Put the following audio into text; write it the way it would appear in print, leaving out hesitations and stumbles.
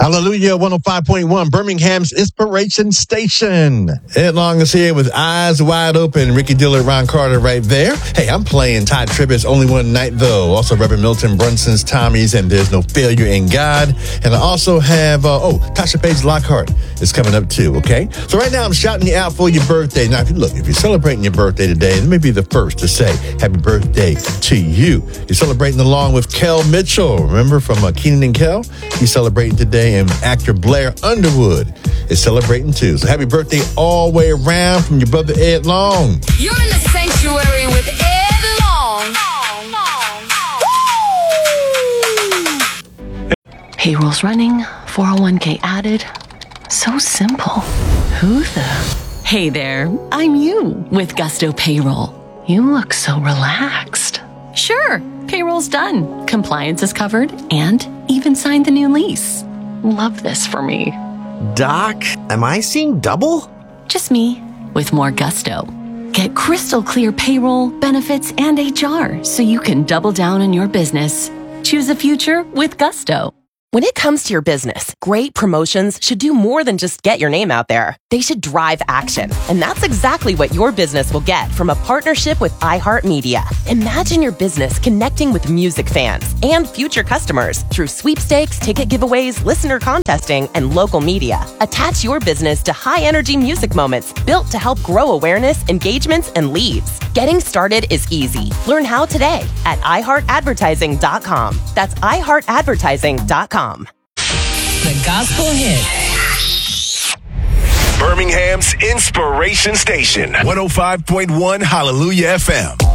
Hallelujah, 105.1, Birmingham's Inspiration Station. Ed Long is here with eyes wide open. Ricky Dillard, Ron Carter right there. Hey, I'm playing Todd Tribbett's Only One Night, though. Also, Reverend Milton Brunson's Tommy's and There's No Failure in God. And I also have, Tasha Page Lockhart is coming up, too, okay? So right now, I'm shouting you out for your birthday. Now, if you're celebrating your birthday today, let me be the first to say happy birthday to you. You're celebrating along with Kel Mitchell. Remember from Kenan and Kel? He's celebrating today. And actor Blair Underwood is celebrating too. So happy birthday all the way around from your brother Ed Long. You're in the sanctuary with Ed Long. Payroll's running, 401k added. So simple. Who the? Hey there, I'm you with Gusto Payroll. You look so relaxed. Sure, payroll's done. Compliance is covered and even signed the new lease. Love this for me. Doc, am I seeing double? Just me, with more gusto. Get crystal clear payroll, benefits, and HR so you can double down on your business. Choose a future with gusto. When it comes to your business, great promotions should do more than just get your name out there. They should drive action. And that's exactly what your business will get from a partnership with iHeartMedia. Imagine your business connecting with music fans and future customers through sweepstakes, ticket giveaways, listener contesting, and local media. Attach your business to high-energy music moments built to help grow awareness, engagements, and leads. Getting started is easy. Learn how today at iHeartAdvertising.com. That's iHeartAdvertising.com. The Gospel Hit. Birmingham's Inspiration Station. 105.1 Hallelujah FM.